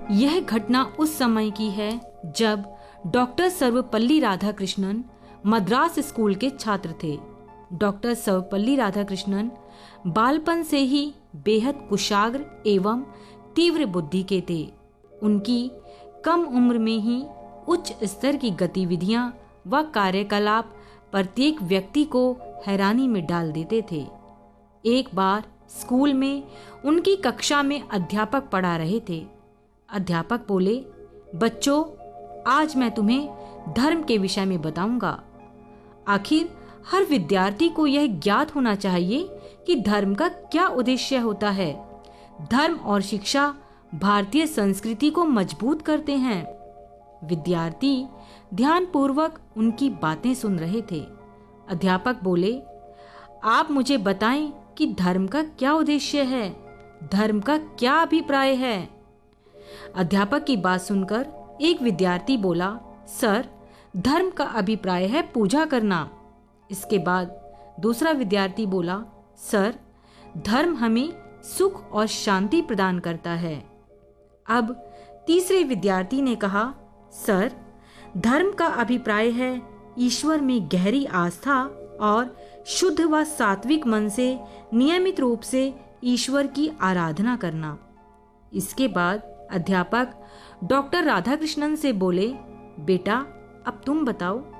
यह घटना उस समय की है जब डॉक्टर सर्वपल्ली राधाकृष्णन मद्रास स्कूल के छात्र थे। डॉक्टर सर्वपल्ली राधाकृष्णन बालपन से ही बेहद कुशाग्र एवं तीव्र बुद्धि के थे। उनकी कम उम्र में ही उच्च स्तर की गतिविधियां व कार्यकलाप प्रत्येक व्यक्ति को हैरानी में डाल देते थे। एक बार स्कूल में उनकी कक्षा में अध्यापक पढ़ा रहे थे। अध्यापक बोले, बच्चों, आज मैं तुम्हें धर्म के विषय में बताऊंगा। आखिर हर विद्यार्थी को यह ज्ञात होना चाहिए कि धर्म का क्या उद्देश्य होता है। धर्म और शिक्षा भारतीय संस्कृति को मजबूत करते हैं। विद्यार्थी ध्यानपूर्वक उनकी बातें सुन रहे थे। अध्यापक बोले, आप मुझे बताएं कि धर्म का क्या उद्देश्य है, धर्म का क्या अभिप्राय है। अध्यापक की बात सुनकर एक विद्यार्थी बोला, सर, धर्म का अभिप्राय है पूजा करना। इसके बाद दूसरा विद्यार्थी बोला, सर, धर्म हमें सुख और शांति प्रदान करता है। अब तीसरे विद्यार्थी ने कहा, सर, धर्म का अभिप्राय है ईश्वर में गहरी आस्था और शुद्ध व सात्विक मन से नियमित रूप से ईश्वर की आराधना करना। इसके बाद अध्यापक डॉक्टर राधाकृष्णन से बोले, बेटा, अब तुम बताओ